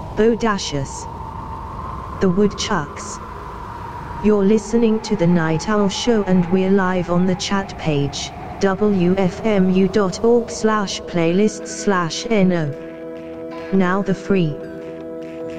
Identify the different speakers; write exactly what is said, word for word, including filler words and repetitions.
Speaker 1: Bodacious. The Woodchucks. You're listening to The Night Owl Show and we're live on the chat page, w f m u dot org slash playlists slash no. Now the free